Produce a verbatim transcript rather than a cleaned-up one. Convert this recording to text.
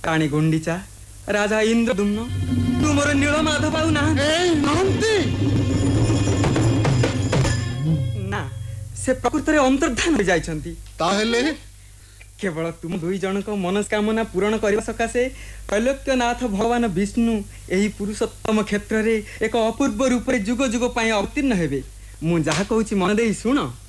राणी गुंडीचा राजा इंद्रदुम्न तुमर नीलमाधव आउ ना ना से प्रकृत रे अंतर्धान हो जाइछंती ताहेले केवल तुम दुई जन को मनस्कामना पूर्ण करबा सकासे त्रैलोक्यनाथ भगवान विष्णु एही पुरुषोत्तम क्षेत्र रे एक अपूर्व रूप रे जुग जुग पई अवतीर्ण हेबे मु जहा कहूची मन देई सुनो।